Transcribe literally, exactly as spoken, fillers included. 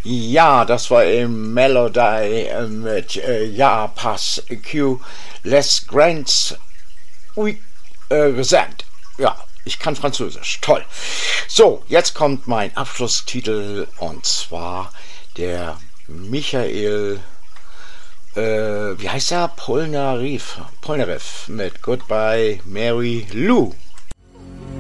Ja, das war eben Melody äh, mit äh, Ja, Pass, Q, Les Grands, Oui, äh, Resent. Ja, ich kann Französisch. Toll. So, jetzt kommt mein Abschlusstitel und zwar der Michael, äh, wie heißt er? Polnareff. Polnareff mit Goodbye Mary Lou.